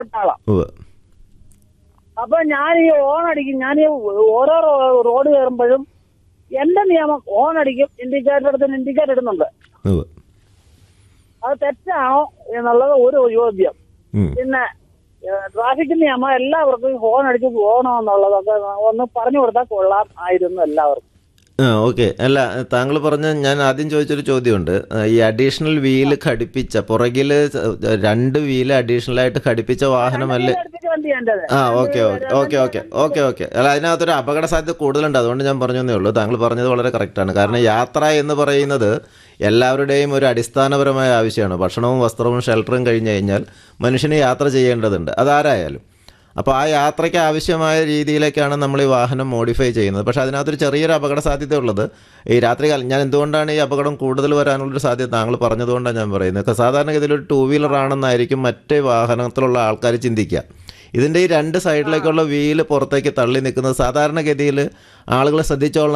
ആളാ. ഉവ്വ്. അപ്പൊ ഞാൻ ഈ ഓൺ അടിക്കും. ഞാൻ ഈ ഓരോ റോഡ് കയറുമ്പോഴും എന്റെ നിയമം ഓൺ അടിക്കും, ഇൻഡിക്കേറ്റർ എടുത്ത് ഇൻഡിക്കേറ്റർ ഇടുന്നുണ്ട്. ഉവ്വ്. അത് തെറ്റാണോ എന്നുള്ളത് ഒരു ചോദ്യം. ഉം. പിന്നെ ട്രാഫിക് നിയമം എല്ലാവർക്കും ഹോൺ അടിച്ച് പോകണോ എന്നുള്ളതൊക്കെ ഒന്ന് പറഞ്ഞു കൊടുത്താൽ കൊള്ളാം ആയിരുന്നു എല്ലാവർക്കും. ഓക്കെ. അല്ല, താങ്കൾ പറഞ്ഞ ഞാൻ ആദ്യം ചോദിച്ചൊരു ചോദ്യമുണ്ട്. ഈ അഡീഷണൽ വീല് ഘടിപ്പിച്ച പുറകിൽ 2 വീല് അഡീഷണൽ ആയിട്ട് ഘടിപ്പിച്ച വാഹനമല്ലേ? വണ്ടി എന്റേത്. ഓക്കെ. അല്ല, അതിനകത്തൊരു അപകട സാധ്യത കൂടുതലുണ്ട്. അതുകൊണ്ട് ഞാൻ പറഞ്ഞതേ ഉള്ളൂ. താങ്കൾ പറഞ്ഞത് വളരെ കറക്റ്റാണ്. കാരണം യാത്ര എന്ന് പറയുന്നത് എല്ലാവരുടെയും ഒരു അടിസ്ഥാനപരമായ ആവശ്യമാണ്. ഭക്ഷണവും വസ്ത്രവും ഷെൽട്ടറും കഴിഞ്ഞ് കഴിഞ്ഞാൽ മനുഷ്യന് യാത്ര ചെയ്യേണ്ടതുണ്ട്, അതാരായാലും. അപ്പോൾ ആ യാത്രയ്ക്ക് ആവശ്യമായ രീതിയിലേക്കാണ് നമ്മൾ ഈ വാഹനം മോഡിഫൈ ചെയ്യുന്നത്. പക്ഷേ അതിനകത്തൊരു ചെറിയൊരു അപകട സാധ്യത ഉള്ളത് ഈ രാത്രികാലം. ഞാൻ എന്തുകൊണ്ടാണ് ഈ അപകടം കൂടുതൽ വരാനുള്ളൊരു സാധ്യത താങ്കൾ പറഞ്ഞതുകൊണ്ടാണ് ഞാൻ പറയുന്നത്. സാധാരണഗതിയിൽ ഒരു 2 വീലർ ആണെന്നായിരിക്കും മറ്റേ വാഹനത്തിലുള്ള ആൾക്കാർ ചിന്തിക്കുക. ഇതിൻ്റെ ഈ 2 സൈഡിലേക്കുള്ള വീല് പുറത്തേക്ക് തള്ളി നിൽക്കുന്നത് സാധാരണഗതിയിൽ ആളുകൾ ശ്രദ്ധിച്ചോളണം.